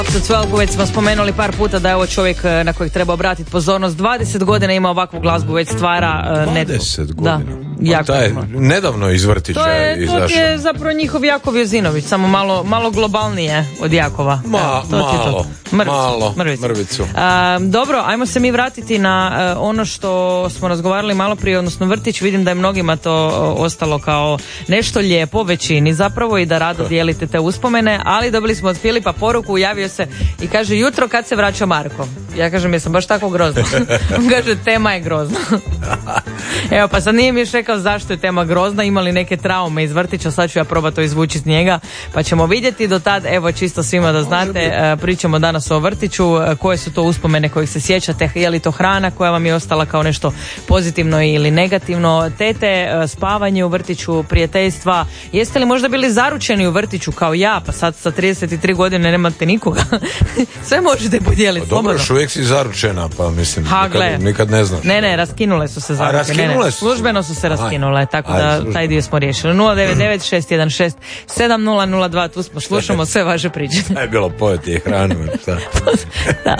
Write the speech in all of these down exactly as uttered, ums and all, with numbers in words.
Već smo spomenuli par puta da je ovo čovjek na kojeg treba obratiti pozornost. dvadeset godina ima ovakvu glazbu, već stvara dvadeset godina? Da, jako. Taj, nedavno iz vrtića to je, izašao. To je zapravo njihov Jakov Jozinović, samo malo, malo globalnije od Jakova. Ma, Evo, to malo, mrvicu, malo, mrvicu. mrvicu. A, dobro, ajmo se mi vratiti na a, ono što smo razgovarali malo prije, odnosno vrtić. Vidim da je mnogima to o, ostalo kao nešto lijepo, većini zapravo, i da rado dijelite te uspomene, ali dobili smo od Filipa poruku, javio se i kaže, jutro kad se vraća Marko. Ja kažem, jesam baš tako grozno? On kaže, tema je grozna. Evo, pa sad nije mi još rekao zašto je tema grozna, imali neke traume iz vrtića, sad ću ja probati to izvući iz njega, pa ćemo vidjeti. Do tad, evo, čisto svima da znate, pričamo danas o vrtiću, koje su to uspomene kojih se sjećate, je li to hrana koja vam je ostala kao nešto pozitivno ili negativno, tete, spavanje u vrtiću, prijateljstva, jeste li možda bili zaručeni u vrtiću kao ja, pa sad sa trideset tri godine nemate nikoga. Sve možete podijeliti. Pa dobro, još uvijek si zaručena, pa mislim, ha, nikad, nikad ne znaš. Ne, ne, raskinule su se zaručene. raskinule ne, ne. su? Službeno su se raskinule, tako Ajde, da službeno. taj dio smo riješili. nula devet devet šest jedan šest sedam nula nula dva, tu smo, slušamo sve vaše priče. Je bilo pojeti i hranu. Šta? Da.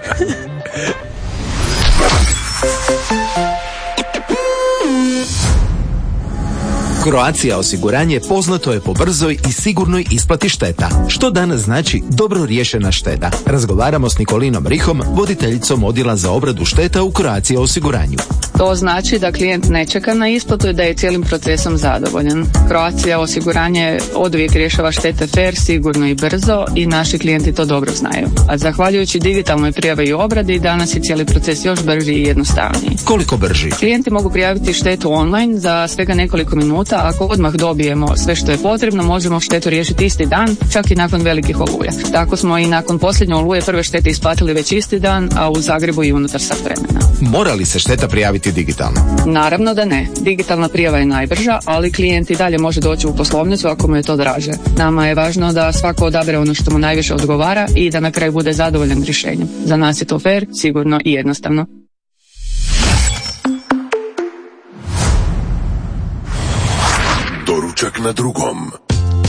Croatia osiguranje poznato je po brzoj i sigurnoj isplati šteta. Što danas znači dobro riješena šteta? Razgovaramo s Nikolinom Rihom, voditeljicom odjela za obradu šteta u Croatia osiguranju. To znači da klijent ne čeka na isplatu i da je cijelim procesom zadovoljan. Croatia osiguranje oduvijek rješava štete fair, sigurno i brzo i naši klijenti to dobro znaju. A zahvaljujući digitalnoj prijavi i obradi, danas je cijeli proces još brži i jednostavniji. Koliko brži? Klijenti mogu prijaviti štetu online za svega nekoliko minuta. Ako odmah dobijemo sve što je potrebno, možemo štetu riješiti isti dan, čak i nakon velikih oluja. Tako smo i nakon posljednje oluje prve štete isplatili već isti dan, a u Zagrebu i unutar sat vremena. Mora li se šteta prijaviti digitalno? Naravno da ne. Digitalna prijava je najbrža, ali klijent i dalje može doći u poslovnicu ako mu je to draže. Nama je važno da svako odabere ono što mu najviše odgovara i da na kraju bude zadovoljan rješenjem. Za nas je to fair, sigurno i jednostavno. Doručak na drugom.